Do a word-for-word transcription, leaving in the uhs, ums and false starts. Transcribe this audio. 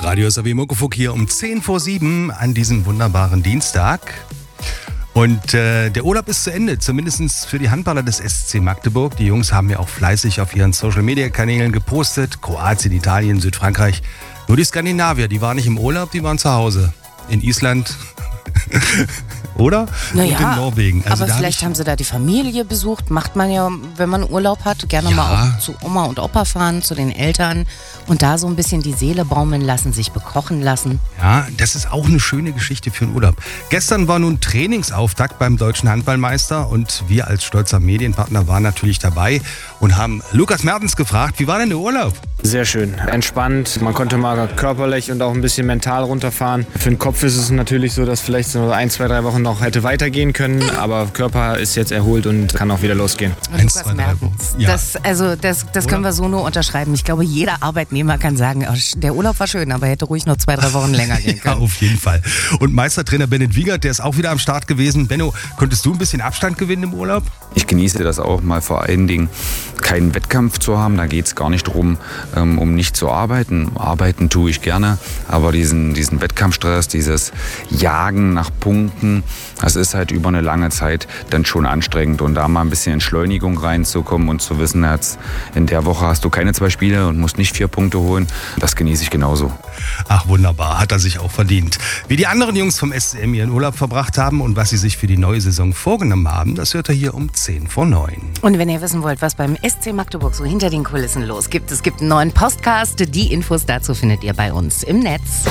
Radio S A W Muckefuck hier um zehn vor sieben an diesem wunderbaren Dienstag. Und äh, der Urlaub ist zu Ende, zumindest für die Handballer des S C Magdeburg. Die Jungs haben ja auch fleißig auf ihren Social-Media-Kanälen gepostet. Kroatien, Italien, Südfrankreich. Nur die Skandinavier, die waren nicht im Urlaub, die waren zu Hause. In Island. Oder? Naja, und in Norwegen. Also aber vielleicht hab haben sie da die Familie besucht. Macht man ja, wenn man Urlaub hat, gerne Ja. mal auch zu Oma und Opa fahren, zu den Eltern und da so ein bisschen die Seele baumeln lassen, sich bekochen lassen. Ja, das ist auch eine schöne Geschichte für einen Urlaub. Gestern war nun Trainingsauftakt beim Deutschen Handballmeister und wir als stolzer Medienpartner waren natürlich dabei und haben Lukas Mertens gefragt, wie war denn der Urlaub? Sehr schön, entspannt. Man konnte mal körperlich und auch ein bisschen mental runterfahren. Für den Kopf ist es natürlich so, dass vielleicht so ein, zwei, drei Wochen noch hätte weitergehen können, aber Körper ist jetzt erholt und kann auch wieder losgehen. Eins, Lukas zwei, drei Mertens, Wochen. Ja. das, also das, das können wir so nur unterschreiben. Ich glaube, jeder Arbeitnehmer kann sagen, oh, der Urlaub war schön, aber hätte ruhig noch zwei, drei Wochen länger gehen Ja, können. auf jeden Fall. Und Meistertrainer Bennett Wiegert, der ist auch wieder am Start gewesen. Benno, konntest du ein bisschen Abstand gewinnen im Urlaub? Ich genieße das auch mal vor allen Dingen, keinen Wettkampf zu haben. Da geht es gar nicht darum, ähm, um nicht zu arbeiten. Arbeiten tue ich gerne, aber diesen, diesen Wettkampfstress, dieses Jagen nach Punkten, das ist halt über eine lange Zeit dann schon anstrengend. Und da mal ein bisschen Entschleunigung reinzukommen und zu wissen, jetzt in der Woche hast du keine zwei Spiele und musst nicht vier Punkte holen, das genieße ich genauso. Ach wunderbar, hat er sich auch verdient. Wie die anderen Jungs vom S C M ihren Urlaub verbracht haben und was sie sich für die neue Saison vorgenommen haben, das hört er hier um zehn vor neun. Und wenn ihr wissen wollt, was beim S C Magdeburg so hinter den Kulissen los gibt, es gibt einen neuen Podcast. Die Infos dazu findet ihr bei uns im Netz.